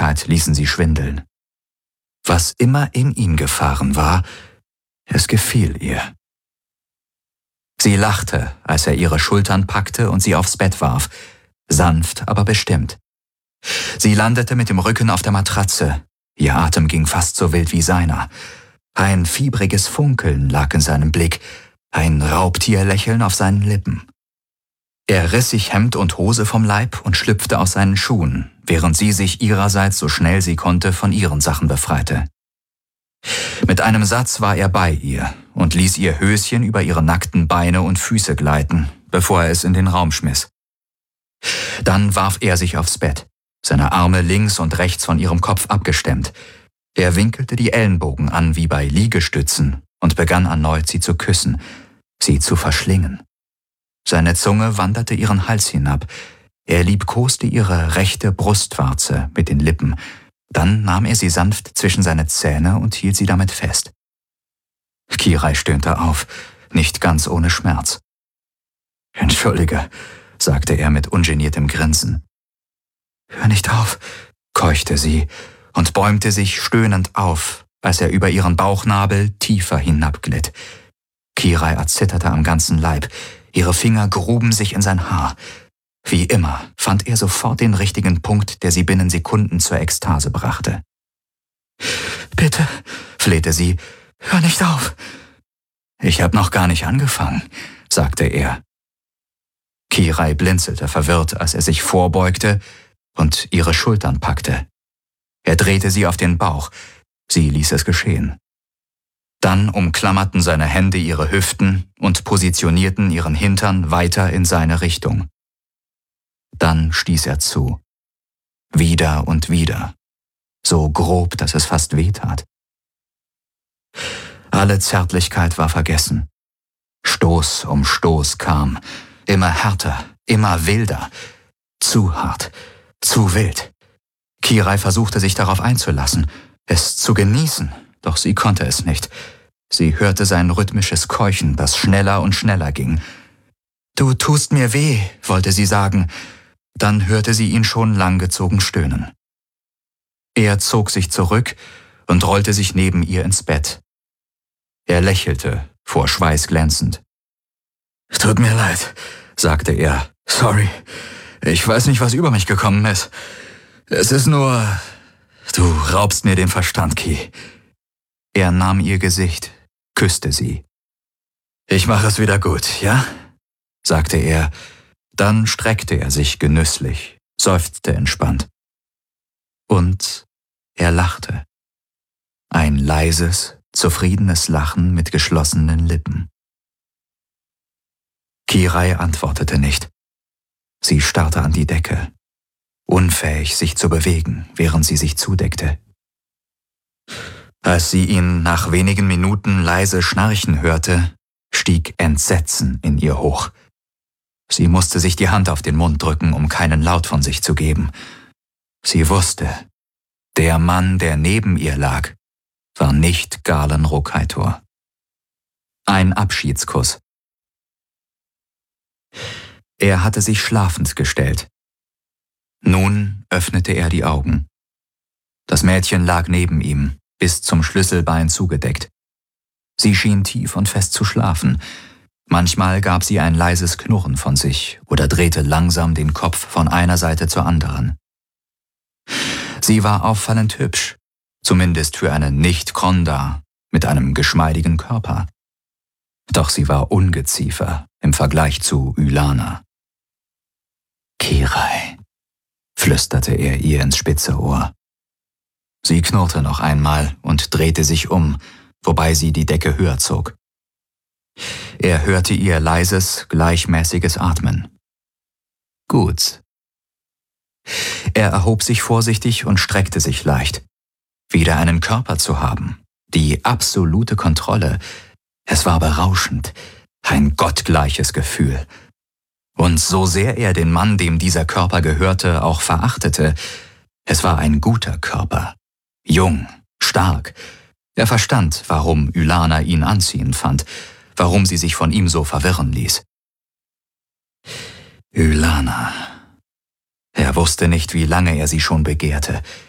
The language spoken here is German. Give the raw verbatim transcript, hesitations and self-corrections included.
Zärtlichkeit ließen sie schwindeln. Was immer in ihn gefahren war, es gefiel ihr. Sie lachte, als er ihre Schultern packte und sie aufs Bett warf, sanft, aber bestimmt. Sie landete mit dem Rücken auf der Matratze. Ihr Atem ging fast so wild wie seiner. Ein fiebriges Funkeln lag in seinem Blick, ein Raubtierlächeln auf seinen Lippen. Er riss sich Hemd und Hose vom Leib und schlüpfte aus seinen Schuhen, während sie sich ihrerseits so schnell sie konnte von ihren Sachen befreite. Mit einem Satz war er bei ihr und ließ ihr Höschen über ihre nackten Beine und Füße gleiten, bevor er es in den Raum schmiss. Dann warf er sich aufs Bett, seine Arme links und rechts von ihrem Kopf abgestemmt. Er winkelte die Ellenbogen an wie bei Liegestützen und begann erneut, sie zu küssen, sie zu verschlingen. Seine Zunge wanderte ihren Hals hinab. Er liebkoste ihre rechte Brustwarze mit den Lippen. Dann nahm er sie sanft zwischen seine Zähne und hielt sie damit fest. Kirai stöhnte auf, nicht ganz ohne Schmerz. »Entschuldige«, sagte er mit ungeniertem Grinsen. »Hör nicht auf«, keuchte sie und bäumte sich stöhnend auf, als er über ihren Bauchnabel tiefer hinabglitt. Kirai erzitterte am ganzen Leib, ihre Finger gruben sich in sein Haar. Wie immer fand er sofort den richtigen Punkt, der sie binnen Sekunden zur Ekstase brachte. »Bitte«, flehte sie, »hör nicht auf.« »Ich hab noch gar nicht angefangen«, sagte er. Kirai blinzelte verwirrt, als er sich vorbeugte und ihre Schultern packte. Er drehte sie auf den Bauch, sie ließ es geschehen. Dann umklammerten seine Hände ihre Hüften und positionierten ihren Hintern weiter in seine Richtung. Dann stieß er zu. Wieder und wieder. So grob, dass es fast wehtat. Alle Zärtlichkeit war vergessen. Stoß um Stoß kam, immer härter, immer wilder. Zu hart, zu wild. Kirai versuchte sich darauf einzulassen, es zu genießen, doch sie konnte es nicht. Sie hörte sein rhythmisches Keuchen, das schneller und schneller ging. »Du tust mir weh«, wollte sie sagen. Dann hörte sie ihn schon langgezogen stöhnen. Er zog sich zurück und rollte sich neben ihr ins Bett. Er lächelte, vor Schweiß glänzend. »Tut mir leid«, sagte er. »Sorry, ich weiß nicht, was über mich gekommen ist. Es ist nur... Du raubst mir den Verstand, Ki.« Er nahm ihr Gesicht, küsste sie. »Ich mache es wieder gut, ja?« sagte er. Dann streckte er sich genüsslich, seufzte entspannt. Und er lachte. Ein leises, zufriedenes Lachen mit geschlossenen Lippen. Kirai antwortete nicht. Sie starrte an die Decke, unfähig, sich zu bewegen, während sie sich zudeckte. Als sie ihn nach wenigen Minuten leise schnarchen hörte, stieg Entsetzen in ihr hoch. Sie musste sich die Hand auf den Mund drücken, um keinen Laut von sich zu geben. Sie wusste, der Mann, der neben ihr lag, war nicht Galen Rokaitor. Ein Abschiedskuss. Er hatte sich schlafend gestellt. Nun öffnete er die Augen. Das Mädchen lag neben ihm, bis zum Schlüsselbein zugedeckt. Sie schien tief und fest zu schlafen. Manchmal gab sie ein leises Knurren von sich oder drehte langsam den Kopf von einer Seite zur anderen. Sie war auffallend hübsch, zumindest für eine Nicht-Kronda mit einem geschmeidigen Körper. Doch sie war Ungeziefer im Vergleich zu Ylana. »Kirai«, flüsterte er ihr ins spitze Ohr. Sie knurrte noch einmal und drehte sich um, wobei sie die Decke höher zog. Er hörte ihr leises, gleichmäßiges Atmen. Gut. Er erhob sich vorsichtig und streckte sich leicht. Wieder einen Körper zu haben, die absolute Kontrolle, es war berauschend, ein gottgleiches Gefühl. Und so sehr er den Mann, dem dieser Körper gehörte, auch verachtete, es war ein guter Körper, jung, stark. Er verstand, warum Ylana ihn anziehend fand, warum sie sich von ihm so verwirren ließ. Ylana. Er wusste nicht, wie lange er sie schon begehrte,